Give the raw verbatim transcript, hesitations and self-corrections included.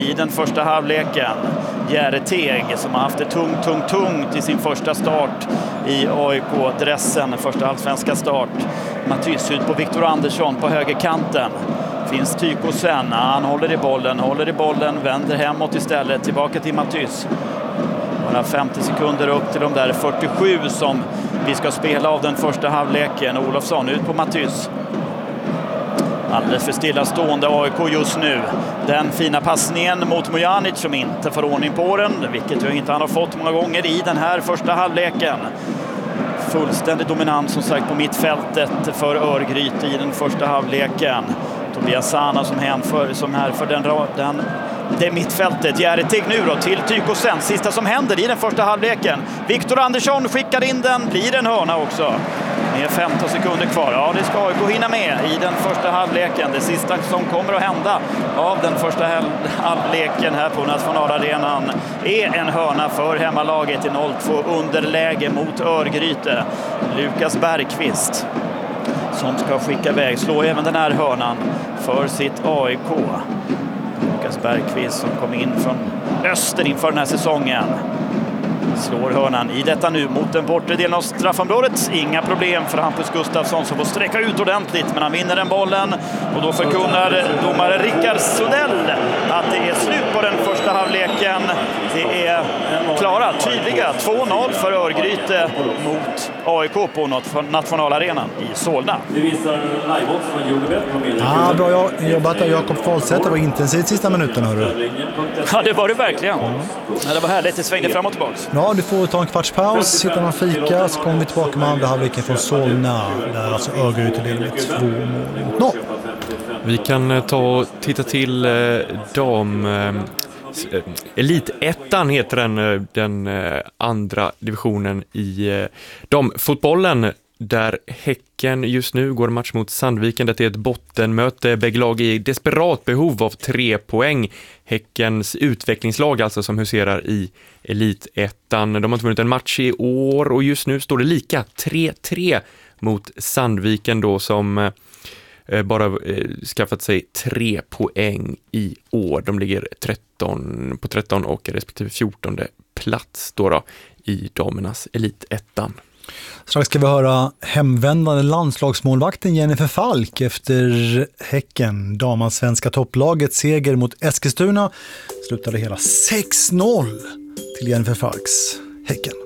I den första halvleken. Järeteg som har haft det tungt, tungt, tungt i sin första start i A I K-dressen, första allsvenska start. Matys ut på Viktor Andersson på högerkanten. Finns Tykosen, han håller i bollen, håller i bollen, vänder hemåt istället, tillbaka till Matys. Bara femtio sekunder upp till de där fyrtiosju som vi ska spela av den första halvleken. Olofsson ut på Matys. Alldeles för stillastående A I K just nu. Den fina passningen mot Mojanic som inte får ordning på den, vilket ju inte han har fått många gånger i den här första halvleken. Fullständig dominans som sagt på mittfältet för Örgryte i den första halvleken. Tobias Sana som hänför som här för den, den det mittfältet. Järeteg nu då till Tykosen. Sista som händer i den första halvleken. Viktor Andersson skickar in den, blir en hörna också. Med femton sekunder kvar. Ja, det ska A I K hinna med i den första halvleken. Det sista som kommer att hända av den första halvleken här på Nationalarenan är en hörna för hemmalaget i noll två underläge mot Örgryte. Lukas Bergqvist som ska skicka iväg, slå även den här hörnan för sitt A I K. Lukas Bergqvist som kom in från öster inför den här säsongen. Slår hörnan i detta nu mot den bortre delen av straffområdet. Inga problem för Hampus Gustafsson som får sträcka ut ordentligt, men han vinner den bollen. Och då förkunnar domare Rickard Sodell att det är slut på den första halvleken. Det är klara, tydliga två noll för Örgryte mot A I K på Nationalarenan i Solna. Ja, bra jobbat av Jakob Folseth. Det var intensivt sista minuten, hörru. Ja, det var det verkligen. Mm. Ja, det var härligt, det svängde fram och tillbaka. Ja, du får ta en kvarts paus, sitta och fika, så kommer vi tillbaka med andra halvleken från Solna. Där alltså Örgryte leder med två mål mot noll. Vi kan ta och titta till eh, dam... Eh, Elitettan heter den, den eh, andra divisionen i eh, damfotbollen, där Häcken just nu går match mot Sandviken. Det är ett bottenmöte. Bägge lag är i desperat behov av tre poäng. Häckens utvecklingslag alltså, som huserar i Elitettan. De har inte vunnit en match i år och just nu står det lika tre tre mot Sandviken då, som eh, bara eh, skaffat sig tre poäng i år. De ligger tretton på tretton och respektive fjortonde plats då, då i damernas Elitettan. Strax ska vi höra hemvändande landslagsmålvakten Jennifer Falk efter Häcken. Damans svenska topplaget seger mot Eskilstuna slutade hela sex noll till Jennifer Falks Häcken.